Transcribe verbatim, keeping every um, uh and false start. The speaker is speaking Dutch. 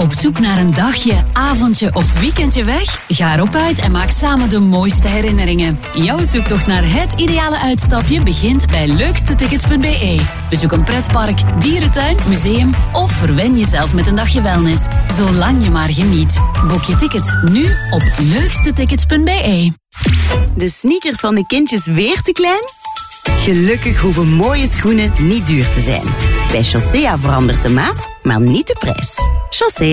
Op zoek naar een dagje, avondje of weekendje weg? Ga erop uit en maak samen de mooiste herinneringen. Jouw zoektocht naar het ideale uitstapje begint bij leukste tickets punt b e. Bezoek een pretpark, dierentuin, museum of verwen jezelf met een dagje wellness. Zolang je maar geniet. Boek je tickets nu op leukste tickets punt b e. De sneakers van de kindjes weer te klein? Gelukkig hoeven mooie schoenen niet duur te zijn. Bij Chaussea verandert de maat, maar niet de prijs. Chaussea.